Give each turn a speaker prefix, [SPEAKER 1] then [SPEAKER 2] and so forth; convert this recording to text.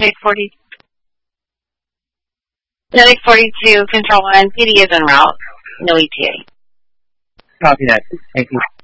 [SPEAKER 1] Medic 42, Control 1, PD is en route. No ETA.
[SPEAKER 2] Copy that. Thank you.